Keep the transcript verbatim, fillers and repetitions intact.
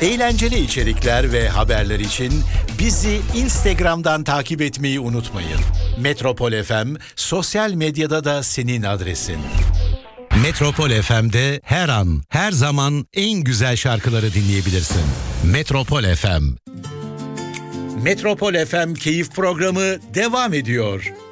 Eğlenceli içerikler ve haberler için bizi Instagram'dan takip etmeyi unutmayın. Metropol F M sosyal medyada da senin adresin. Metropol F M'de her an, her zaman en güzel şarkıları dinleyebilirsin. Metropol F M. Metropol F M Keyif Programı devam ediyor.